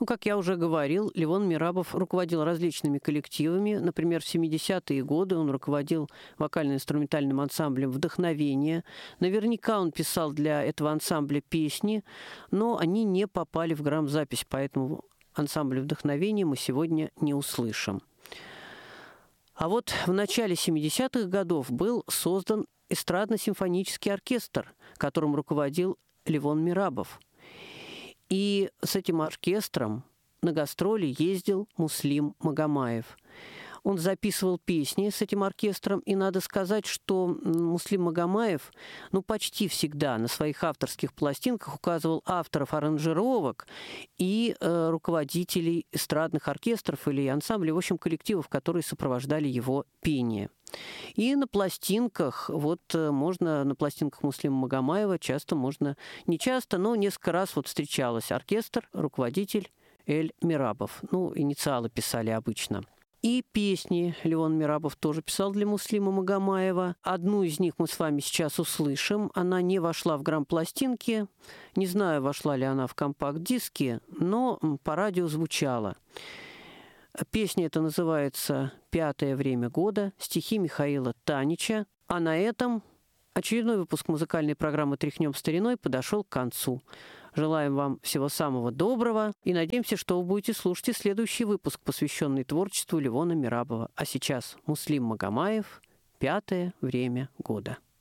Ну, как я уже говорил, Левон Мерабов руководил различными коллективами. Например, в 70-е годы он руководил вокально-инструментальным ансамблем «Вдохновение». Наверняка он писал для этого ансамбля песни, но они не попали в грамзапись, поэтому ансамбль «Вдохновение» мы сегодня не услышим. А вот в начале 70-х годов был создан эстрадно-симфонический оркестр, которым руководил Левон Мерабов. И с этим оркестром на гастроли ездил Муслим Магомаев. Он записывал песни с этим оркестром, и надо сказать, что Муслим Магомаев, почти всегда на своих авторских пластинках указывал авторов аранжировок и руководителей эстрадных оркестров или ансамблей, в общем, коллективов, которые сопровождали его пение. И на пластинках, на пластинках Муслима Магомаева не часто, но несколько раз встречалась оркестр, руководитель Эль Мерабов. Инициалы писали обычно. И песни Левон Мерабов тоже писал для Муслима Магомаева. Одну из них мы с вами сейчас услышим. Она не вошла в грампластинки. Не знаю, вошла ли она в компакт-диски, но по радио звучала. Песня эта называется «Пятое время года», стихи Михаила Танича. А на этом очередной выпуск музыкальной программы «Тряхнем стариной» подошел к концу. Желаем вам всего самого доброго и надеемся, что вы будете слушать и следующий выпуск, посвященный творчеству Левона Мерабова. А сейчас Муслим Магомаев «Пятое время года».